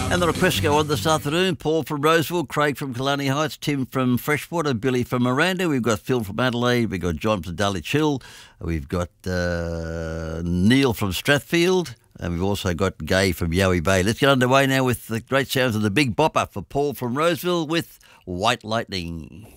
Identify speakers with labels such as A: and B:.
A: And the requests go on this afternoon. Paul from Roseville, Craig from Killarney Heights, Tim from Freshwater, Billy from Miranda. We've got Phil from Adelaide. We've got John from Dully Chill. We've got Neil from Strathfield. And we've also got Gay from Yowie Bay. Let's get underway now with the great sounds of the Big Bopper for Paul from Roseville with White Lightning.